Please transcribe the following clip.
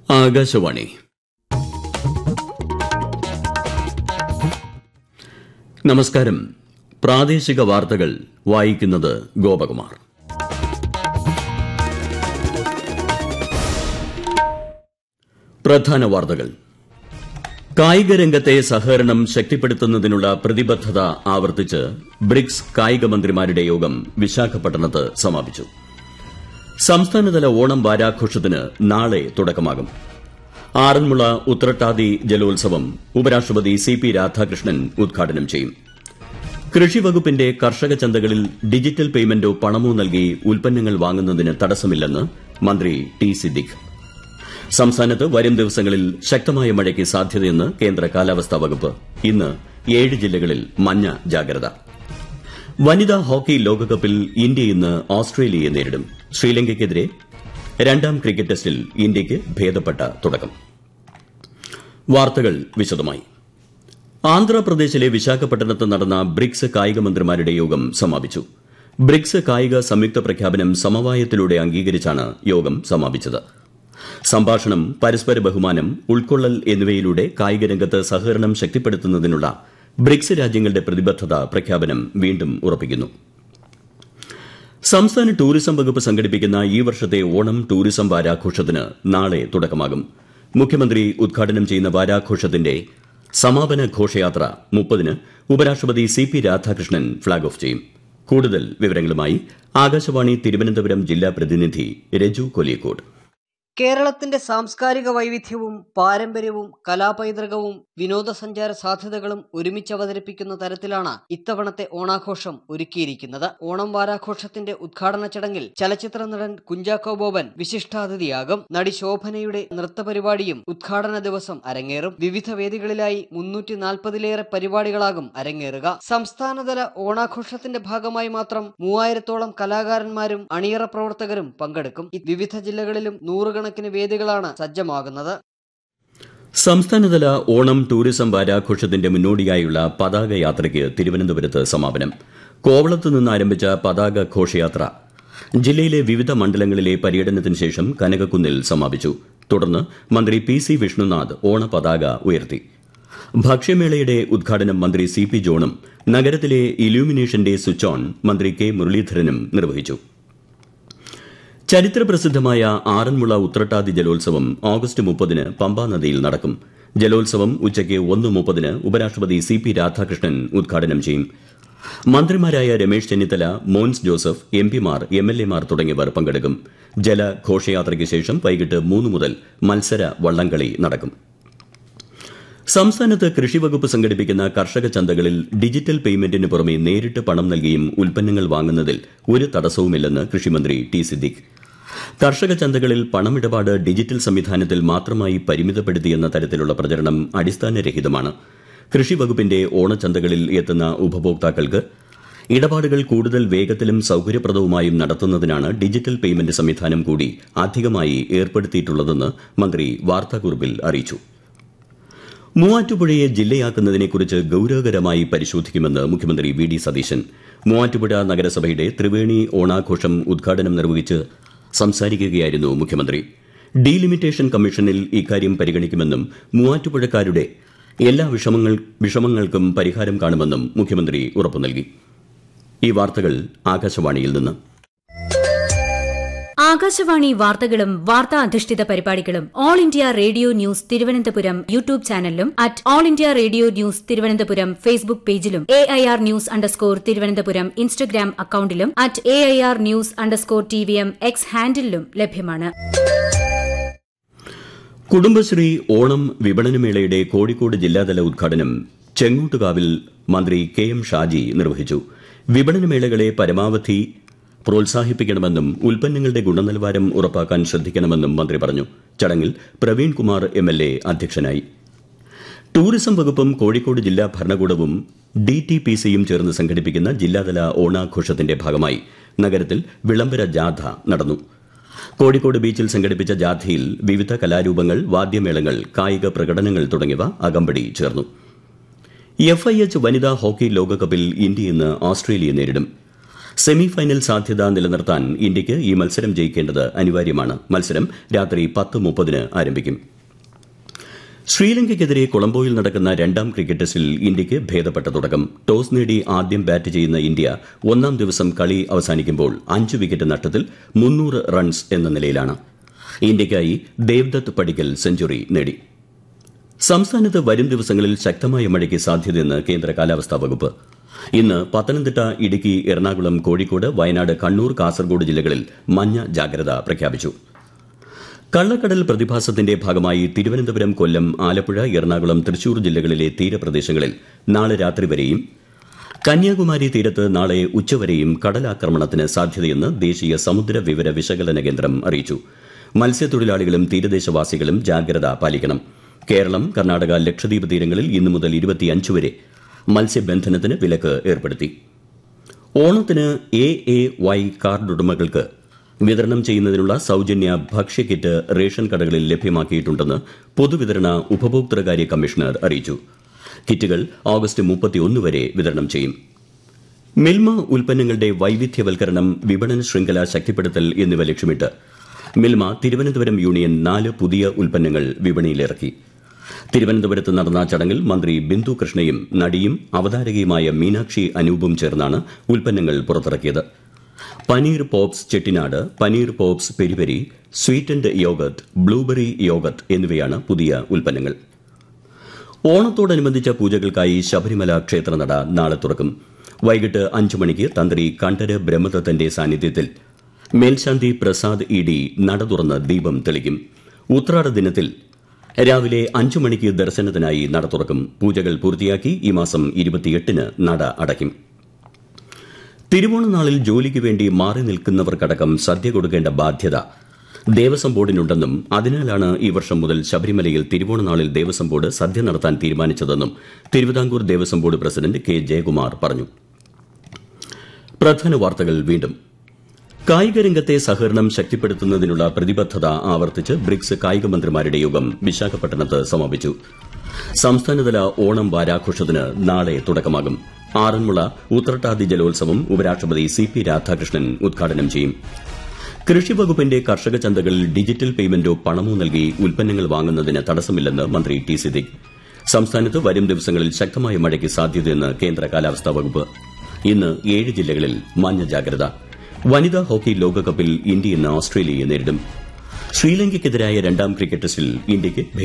ആകാശവാണി. നമസ്കാരം. പ്രാദേശിക വാർത്തകൾ വായിക്കുന്നത് ഗോപകുമാർ. പ്രധാന വാർത്തകൾ. കായിക രംഗത്തെ സഹകരണം ശക്തിപ്പെടുത്തുന്നതിനുള്ള പ്രതിബദ്ധത ആവർത്തിച്ച് ബ്രിക്സ് കായിക മന്ത്രിമാരുടെ യോഗം വിശാഖപട്ടണത്ത് സമാപിച്ചു. സംസ്ഥാനതല ഓണം വാരാഘോഷത്തിന് നാളെ തുടക്കമാകും. ആറന്മുള ഉത്രട്ടാതി ജലോത്സവം ഉപരാഷ്ട്രപതി സി.പി. രാധാകൃഷ്ണൻ ഉദ്ഘാടനം ചെയ്യും. കൃഷിവകുപ്പിന്റെ കർഷക ചന്തകളിൽ ഡിജിറ്റൽ പേയ്മെന്റോ പണമോ നൽകി ഉൽപ്പന്നങ്ങൾ വാങ്ങുന്നതിന് തടസ്സമില്ലെന്ന് മന്ത്രി ടി സിദ്ദിഖ്. സംസ്ഥാനത്ത് വരും ദിവസങ്ങളിൽ ശക്തമായ മഴയ്ക്ക് സാധ്യതയെന്ന് കേന്ദ്ര കാലാവസ്ഥാ വകുപ്പ്. ഇന്ന് 7 ജില്ലകളിൽ മഞ്ഞ ജാഗ്രത. വനിതാ ഹോക്കി ലോകകപ്പിൽ ഇന്ത്യ ഇന്ന് ഓസ്ട്രേലിയയെ നേരിടും. ശ്രീലങ്കയ്ക്കെതിരെ 2ാം ക്രിക്കറ്റ് ടെസ്റ്റിൽ ഇന്ത്യയ്ക്ക് ഭേദപ്പെട്ട തുടക്കം. വാർത്തകൾ വിശദമായി. ആന്ധ്രാപ്രദേശിലെ വിശാഖപട്ടണത്ത് നടന്ന ബ്രിക്സ് കായിക മന്ത്രിമാരുടെ യോഗം സമാപിച്ചു. ബ്രിക്സ് കായിക സംയുക്ത പ്രഖ്യാപനം സമവായത്തിലൂടെ അംഗീകരിച്ചാണ് യോഗം സമാപിച്ചത്. സംഭാഷണം, പരസ്പര ബഹുമാനം, ഉൾക്കൊള്ളൽ എന്നിവയിലൂടെ കായിക രംഗത്ത് സഹകരണം ശക്തിപ്പെടുത്തുന്നതിനുള്ള ബ്രിക്സ് രാജ്യങ്ങളുടെ പ്രതിബദ്ധത പ്രഖ്യാപനം വീണ്ടും ഉറപ്പിക്കുന്നു. സംസ്ഥാന ടൂറിസം വകുപ്പ് സംഘടിപ്പിക്കുന്ന ഈ വർഷത്തെ ഓണം ടൂറിസം വാരാഘോഷത്തിന് നാളെ തുടക്കമാകും. മുഖ്യമന്ത്രി ഉദ്ഘാടനം ചെയ്യുന്ന വാരാഘോഷത്തിന്റെ സമാപന ഘോഷയാത്ര 30-ന് ഉപരാഷ്ട്രപതി സി.പി. രാധാകൃഷ്ണൻ ഫ്ളാഗ് ഓഫ് ചെയ്യും. കൂടുതൽ വിവരങ്ങളുമായി ആകാശവാണി തിരുവനന്തപുരം ജില്ലാ പ്രതിനിധി രജു കൊലിയക്കോട്. കേരളത്തിന്റെ സാംസ്കാരിക വൈവിധ്യവും പാരമ്പര്യവും കലാപൈതൃകവും വിനോദസഞ്ചാര സാധ്യതകളും ഒരുമിച്ച് അവതരിപ്പിക്കുന്ന തരത്തിലാണ് ഇത്തവണത്തെ ഓണാഘോഷം ഒരുക്കിയിരിക്കുന്നത്. ഓണം വാരാഘോഷത്തിന്റെ ഉദ്ഘാടന ചടങ്ങിൽ ചലച്ചിത്ര നടൻ കുഞ്ചാക്കോ ബോബൻ വിശിഷ്ടാതിഥിയാകും. നടി ശോഭനയുടെ നൃത്തപരിപാടിയും ഉദ്ഘാടന ദിവസം അരങ്ങേറും. വിവിധ വേദികളിലായി 340-ലേറെ പരിപാടികളാകും അരങ്ങേറുക. സംസ്ഥാനതല ഓണാഘോഷത്തിന്റെ ഭാഗമായി മാത്രം 3000-ഓളം കലാകാരന്മാരും അണിയറ പ്രവർത്തകരും പങ്കെടുക്കും. വിവിധ ജില്ലകളിലും നൂറുകണക്കിന് വേദികളാണ് സജ്ജമാകുന്നത്. സംസ്ഥാനതല ഓണം ടൂറിസം വാരാഘോഷത്തിന്റെ മുന്നോടിയായുള്ള പതാക യാത്രയ്ക്ക് തിരുവനന്തപുരത്ത് സമാപനം. കോവളത്ത് നിന്ന് ആരംഭിച്ച പതാക ഘോഷയാത്ര ജില്ലയിലെ വിവിധ മണ്ഡലങ്ങളിലെ പര്യടനത്തിന് ശേഷം കനകക്കുന്നിൽ സമാപിച്ചു. തുടർന്ന് മന്ത്രി പി.സി. വിഷ്ണുനാഥ് ഓണപതാക ഉയർത്തി. ഭക്ഷ്യമേളയുടെ ഉദ്ഘാടനം മന്ത്രി സി.പി. ജോണും നഗരത്തിലെ ഇലൂമിനേഷന്റെ സ്വിച്ച് ഓൺ മന്ത്രി കെ. മുരളീധരനും നിർവഹിച്ചു. ചരിത്രപ്രസിദ്ധമായ ആറന്മുള ഉത്രട്ടാതി ജലോത്സവം ഓഗസ്റ്റ് 30-ന് പമ്പാനദിയിൽ നടക്കും. ജലോത്സവം ഉച്ചയ്ക്ക് 1:30-ന് ഉപരാഷ്ട്രപതി സി.പി. രാധാകൃഷ്ണൻ ഉദ്ഘാടനം ചെയ്യും. മന്ത്രിമാരായ രമേശ് ചെന്നിത്തല, മോൻസ് ജോസഫ്, എംപിമാർ, എംഎൽഎമാർ തുടങ്ങിയവർ പങ്കെടുക്കും. ജലഘോഷയാത്രയ്ക്ക് ശേഷം വൈകിട്ട് 3 മുതൽ മത്സര വള്ളംകളി നടക്കും. സംസ്ഥാനത്ത് കൃഷിവകുപ്പ് സംഘടിപ്പിക്കുന്ന കർഷക ചന്തകളിൽ ഡിജിറ്റൽ പേയ്മെന്റിന് പുറമെ നേരിട്ട് പണം നൽകിയും ഉൽപ്പന്നങ്ങൾ വാങ്ങുന്നതിൽ ഒരു തടസ്സവുമില്ലെന്ന് കൃഷിമന്ത്രി ടി സിദ്ദിഖ്. കർഷക ചന്തകളിൽ പണമിടപാട് ഡിജിറ്റൽ സംവിധാനത്തിൽ മാത്രമായി പരിമിതപ്പെടുത്തിയെന്ന തരത്തിലുള്ള പ്രചരണം അടിസ്ഥാനരഹിതമാണ്. കൃഷിവകുപ്പിന്റെ ഓണച്ചന്തകളിൽ എത്തുന്ന ഉപഭോക്താക്കൾക്ക് ഇടപാടുകൾ കൂടുതൽ വേഗത്തിലും സൌകര്യപ്രദവുമായും നടത്തുന്നതിനാണ് ഡിജിറ്റൽ പേയ്മെന്റ് സംവിധാനം കൂടി അധികമായി ഏർപ്പെടുത്തിയിട്ടുള്ളതെന്ന് മന്ത്രി വാർത്താക്കുറിപ്പിൽ അറിയിച്ചു. മൂവാറ്റുപുഴയെ ജില്ലയാക്കുന്നതിനെക്കുറിച്ച് ഗൌരവകരമായി പരിശോധിക്കുമെന്ന് മുഖ്യമന്ത്രി വി. ഡി. സതീശൻ. മൂവാറ്റുപുഴ നഗരസഭയുടെ ത്രിവേണി ഓണാഘോഷം ഉദ്ഘാടനം നിർവഹിച്ച് സംസാരിക്കുകയായിരുന്നു മുഖ്യമന്ത്രി. ഡീലിമിറ്റേഷൻ കമ്മീഷനിൽ ഇക്കാര്യം പരിഗണിക്കുമെന്നും മൂവാറ്റുപുഴക്കാരുടെ എല്ലാ വിഷമങ്ങൾക്കും പരിഹാരം കാണുമെന്നും മുഖ്യമന്ത്രി ഉറപ്പു നൽകി. ഈ വാർത്തകൾ ആകാശവാണിയിൽ നിന്ന്. ആകാശവാണി വാർത്തകളും വാർത്താ അധിഷ്ഠിത പരിപാടികളും all India radio news Thiruvananthapuram YouTube ചാനലിലും all India radio news Thiruvananthapuram Facebook പേജിലും AIR ന്യൂസ് _തിരുവനന്തപുരം ഇൻസ്റ്റഗ്രാം അക്കൌണ്ടിലും AIR ന്യൂസ് _TVM X ഹാൻഡിലും ലഭ്യമാണ്. കുടുംബശ്രീ ഓണം വിപണനമേളയുടെ കോഴിക്കോട് ജില്ലാതല ഉദ്ഘാടനം ചെങ്ങോട്ടുകാവിൽ മന്ത്രി കെ. എം. ഷാജി നിർവഹിച്ചു. വിപണനമേളകളെ പരമാവധി പ്രോത്സാഹിപ്പിക്കണമെന്നും ഉൽപ്പന്നങ്ങളുടെ ഗുണനിലവാരം ഉറപ്പാക്കാൻ ശ്രദ്ധിക്കണമെന്നും മന്ത്രി പറഞ്ഞു. ചടങ്ങിൽ പ്രവീൺ കുമാർ MLA അധ്യക്ഷനായി. ടൂറിസം വകുപ്പും കോഴിക്കോട് ജില്ലാ ഭരണകൂടവും DTPCയും ചേർന്ന് സംഘടിപ്പിക്കുന്ന ജില്ലാതല ഓണാഘോഷത്തിന്റെ ഭാഗമായി നഗരത്തിൽ വിളംബര ജാഥ നടന്നു. കോഴിക്കോട് ബീച്ചിൽ സംഘടിപ്പിച്ച ജാഥയിൽ വിവിധ കലാരൂപങ്ങൾ, വാദ്യമേളങ്ങൾ, കായിക പ്രകടനങ്ങൾ തുടങ്ങിയവ അകമ്പടി ചേർന്നു. FIH വനിതാ ഹോക്കി ലോകകപ്പിൽ ഇന്ത്യ ഇന്ന് ഓസ്ട്രേലിയയെ നേരിടും. സെമിഫൈനൽ സാധ്യത നിലനിർത്താൻ ഇന്ത്യയ്ക്ക് ഈ മത്സരം ജയിക്കേണ്ടത് അനിവാര്യമാണ്. മത്സരം രാത്രി 10:30 ആരംഭിക്കും. ശ്രീലങ്കയ്ക്കെതിരെ കൊളംബോയിൽ നടക്കുന്ന രണ്ടാം ക്രിക്കറ്റ് ടെസ്റ്റിൽ ഇന്ത്യയ്ക്ക് ഭേദപ്പെട്ട തുടക്കം. ടോസ് നേടി ആദ്യം ബാറ്റ് ചെയ്യുന്ന ഇന്ത്യ ഒന്നാം ദിവസം കളി അവസാനിക്കുമ്പോൾ 5 വിക്കറ്റ് നഷ്ടത്തിൽ 300 റൺസ് എന്ന നിലയിലാണ്. ഇന്ത്യയ്ക്കായി ദേവ്ദത്ത് പടിക്കൽ സെഞ്ചുറി നേടി. സംസ്ഥാനത്ത് വരും ദിവസങ്ങളിൽ ശക്തമായ മഴയ്ക്ക് സാധ്യതയെന്ന് കേന്ദ്ര കാലാവസ്ഥാ വകുപ്പ്. ഇന്ന് പത്തനംതിട്ട, ഇടുക്കി, എറണാകുളം, കോഴിക്കോട്, വയനാട്, കണ്ണൂർ, കാസർഗോഡ് ജില്ലകളിൽ മഞ്ഞ ജാഗ്രത പ്രഖ്യാപിച്ചു. കള്ളക്കടൽ പ്രതിഭാസത്തിന്റെ ഭാഗമായി തിരുവനന്തപുരം, കൊല്ലം, ആലപ്പുഴ, എറണാകുളം, തൃശൂർ ജില്ലകളിലെ തീരപ്രദേശങ്ങളിൽ നാളെ രാത്രി വരെയും കന്യാകുമാരി തീരത്ത് നാളെ ഉച്ചവരെയും കടലാക്രമണത്തിന് സാധ്യതയെന്ന് ദേശീയ സമുദ്ര വിവര വിശകലന കേന്ദ്രം അറിയിച്ചു. മത്സ്യത്തൊഴിലാളികളും തീരദേശവാസികളും ജാഗ്രത പാലിക്കണം. കേരളം, കർണാടക, ലക്ഷദ്വീപ് തീരങ്ങളിൽ ഇന്നു മുതൽ 25 വരെ മത്സ്യബന്ധനത്തിന് വിലക്ക് ഏർപ്പെടുത്തി. ഓണത്തിന് AAY കാർഡ് ഉടമകൾക്ക് വിതരണം ചെയ്യുന്നതിനുള്ള സൌജന്യ ഭക്ഷ്യക്കിറ്റ് റേഷൻ കടകളിൽ ലഭ്യമാക്കിയിട്ടുണ്ടെന്ന് പൊതുവിതരണ ഉപഭോക്തൃകാര്യ കമ്മീഷണർ അറിയിച്ചു. കിറ്റുകൾ ഓഗസ്റ്റ് 31 വരെ വിതരണം ചെയ്യും. മിൽമ ഉൽപ്പന്നങ്ങളുടെ വൈവിധ്യവൽക്കരണം, വിപണന ശൃംഖല ശക്തിപ്പെടുത്തൽ എന്നിവ ലക്ഷ്യമിട്ട് മിൽമ തിരുവനന്തപുരം യൂണിയൻ 4 പുതിയ ഉൽപ്പന്നങ്ങൾ വിപണിയിലിറക്കി. തിരുവനന്തപുരത്ത് നടന്ന ചടങ്ങിൽ മന്ത്രി ബിന്ദു കൃഷ്ണയും നടിയും അവതാരകയുമായ മീനാക്ഷി അനൂപും ചേർന്നാണ് ഉൽപ്പന്നങ്ങൾ പുറത്തിറക്കിയത്. Paneer pops Chettinad, paneer pops peri peri, sweetened yoghurt, blueberry yoghurt എന്നിവയാണ് പുതിയ ഉൽപ്പന്നങ്ങൾ. ഓണത്തോടനുബന്ധിച്ച പൂജകൾക്കായി ശബരിമല ക്ഷേത്രനട നാളെ തുറക്കും. വൈകിട്ട് 5 മണിക്ക് തന്ത്രി കണ്ഠര് ബ്രഹ്മദത്തന്റെ സാന്നിധ്യത്തിൽ മേൽശാന്തി പ്രസാദ് ED നട തുറന്ന് ദീപം തെളിക്കും. ഉത്രാട ദിനത്തിൽ രാവിലെ 5 മണിക്ക് ദർശനത്തിനായി നട തുറക്കും. പൂജകൾ പൂർത്തിയാക്കി ഈ മാസം 28-ന് നട അടയ്ക്കും. തിരുവോണനാളിൽ ജോലിക്ക് വേണ്ടി മാറി നിൽക്കുന്നവർക്കടക്കം സദ്യ കൊടുക്കേണ്ട ബാധ്യത ദേവസ്വം ബോർഡിനുണ്ടെന്നും അതിനാലാണ് ഈ വർഷം മുതൽ ശബരിമലയിൽ തിരുവോണനാളിൽ ദേവസ്വം ബോർഡ് സദ്യ നടത്താൻ തീരുമാനിച്ചതെന്നും Thiruvithamkoor Devaswom board president K. Jayakumar പറഞ്ഞു. പ്രധാന വാർത്തകൾ വീണ്ടും. കായിക രംഗത്തെ സഹകരണം ശക്തിപ്പെടുത്തുന്നതിനുള്ള പ്രതിബദ്ധത ആവർത്തിച്ച് ബ്രിക്സ് കായിക മന്ത്രിമാരുടെ യോഗം വിശാഖപട്ടണത്ത് സമാപിച്ചു. സംസ്ഥാനതല ഓണം വാരാഘോഷത്തിന് നാളെ തുടക്കമാകും. ആറന്മുള ഉത്രട്ടാതി ജലോത്സവം ഉപരാഷ്ട്രപതി CP രാധാകൃഷ്ണൻ ഉദ്ഘാടനം ചെയ്യും. കൃഷിവകുപ്പിന്റെ കർഷക ചന്തകളിൽ ഡിജിറ്റൽ പേയ്മെന്റോ പണമോ നൽകി ഉൽപ്പന്നങ്ങൾ വാങ്ങുന്നതിന് തടസ്സമില്ലെന്ന് മന്ത്രി T. സിദ്ദിഖ്. സംസ്ഥാനത്ത് വരും ദിവസങ്ങളിൽ ശക്തമായ മഴയ്ക്ക് സാധ്യതയെന്ന് കേന്ദ്ര കാലാവസ്ഥാ വകുപ്പ്. ഇന്ന് 7 ജില്ലകളിൽ മഞ്ഞ ജാഗ്രത. വനിതാ ഹോക്കി ലോകകപ്പിൽ ഇന്ത്യ ഇന്ന് ഓസ്ട്രേലിയയെ നേരിടും. ശ്രീലങ്കയ്ക്കെതിരായ രണ്ടാം ക്രിക്കറ്റ് ടെസ്റ്റിൽ ഇന്ത്യയ്ക്ക്